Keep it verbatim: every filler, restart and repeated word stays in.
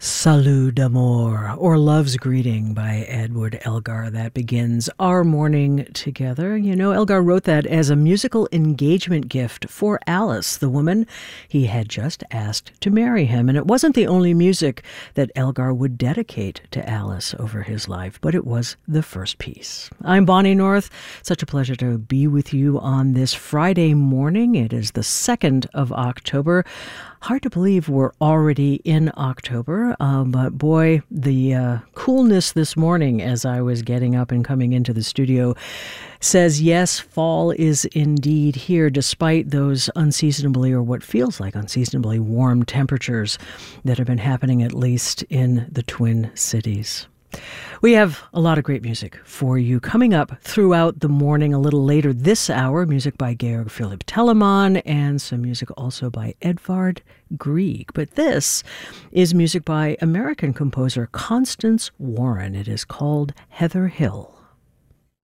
Salut d'amour, or Love's Greeting by Edward Elgar. That begins our morning together. You know, Elgar wrote that as a musical engagement gift for Alice, the woman he had just asked to marry him. And it wasn't the only music that Elgar would dedicate to Alice over his life, but it was the first piece. I'm Bonnie North. Such a pleasure to be with you on this Friday morning. It is the second of October. Hard to believe we're already in October, um, but boy, the uh, coolness this morning as I was getting up and coming into the studio says, yes, fall is indeed here, despite those unseasonably, or what feels like unseasonably warm temperatures that have been happening at least in the Twin Cities. We have a lot of great music for you coming up throughout the morning. A little later this hour, music by Georg Philipp Telemann and some music also by Edvard Grieg. But this is music by American composer Constance Warren. It is called Heather Hill.